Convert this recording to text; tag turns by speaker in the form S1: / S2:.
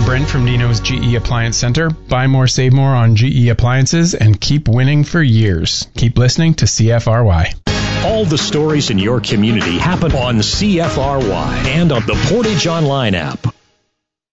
S1: Brent from Nino's GE Appliance Center. Buy more, save more on GE appliances and keep winning for years. Keep listening to CFRY.
S2: All the stories in your community happen on CFRY and on the Portage Online app.